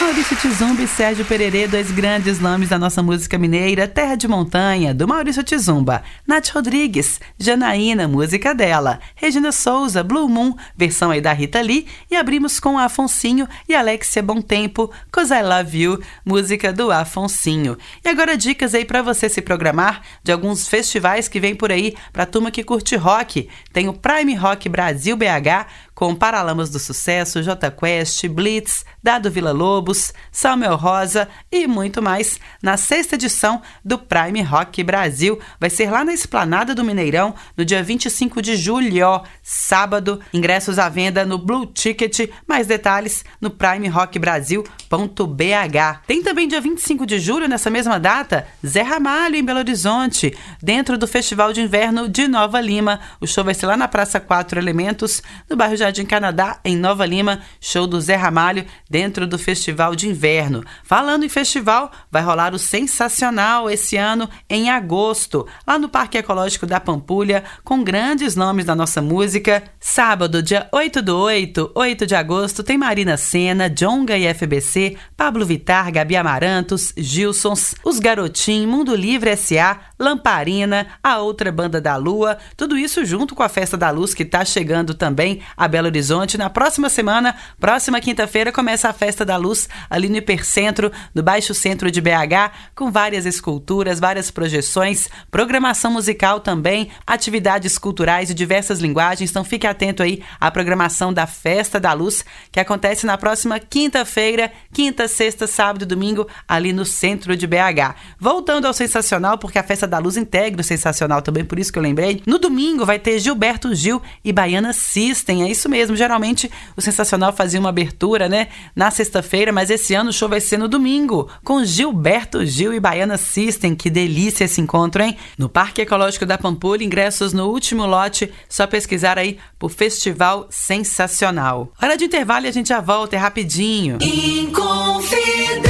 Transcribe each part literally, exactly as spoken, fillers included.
Maurício Tizumba e Sérgio Pererê, dois grandes nomes da nossa música mineira. Terra de Montanha, do Maurício Tizumba. Nath Rodrigues, Janaína, música dela. Regina Souza, Blue Moon, versão aí da Rita Lee. E abrimos com Afonsinho e Alexia Bom Tempo, 'Cause I Love You, música do Afonsinho. E agora dicas aí para você se programar de alguns festivais que vem por aí pra turma que curte rock. Tem o Prime Rock Brasil B H, com Paralamas do Sucesso, J Quest, Blitz, Dado Villa Lobos, Samuel Rosa e muito mais na sexta edição do Prime Rock Brasil. Vai ser lá na Esplanada do Mineirão, no dia vinte e cinco de julho, sábado. Ingressos à venda no Blue Ticket. Mais detalhes no prime rock brasil ponto b h. Tem também dia vinte e cinco de julho, nessa mesma data, Zé Ramalho em Belo Horizonte, dentro do Festival de Inverno de Nova Lima. O show vai ser lá na Praça Quatro Elementos, no bairro Jardim Canadá, em Nova Lima. Show do Zé Ramalho dentro do Festival de Inverno. Falando em festival, vai rolar o Sensacional esse ano em agosto, lá no Parque Ecológico da Pampulha, com grandes nomes da nossa música. Sábado, dia oito do oito, oito de agosto, tem Marina Sena, Djonga e F B C, Pablo Vittar, Gabi Amarantos, Gilsons, Os Garotim, Mundo Livre S A, Lamparina, a Outra Banda da Lua, tudo isso junto com a Festa da Luz, que está chegando também a Belo Horizonte. Na próxima semana, próxima quinta-feira, começa a Festa da Luz ali no Hipercentro, no Baixo Centro de B H, com várias esculturas, várias projeções, programação musical também, atividades culturais de diversas linguagens. Então fique atento aí à programação da Festa da Luz, que acontece na próxima quinta-feira, quinta, sexta, sábado e domingo, ali no centro de B H. Voltando ao Sensacional, porque a Festa da Luz integra o Sensacional também, por isso que eu lembrei. No domingo vai ter Gilberto Gil e Baiana System, é isso mesmo. Geralmente o Sensacional fazia uma abertura, né, na sexta-feira, mas esse ano o show vai ser no domingo, com Gilberto Gil e Baiana System. Que delícia esse encontro, hein? No Parque Ecológico da Pampulha, ingressos no último lote, só pesquisar aí por Festival Sensacional. Hora de intervalo e a gente já volta, é rapidinho. Inconfidência.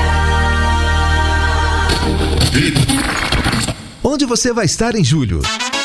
Onde você vai estar em julho?